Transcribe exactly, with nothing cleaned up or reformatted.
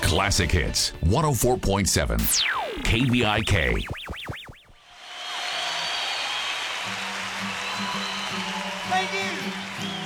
Classic Hits, one oh four point seven, K V I K. Thank you.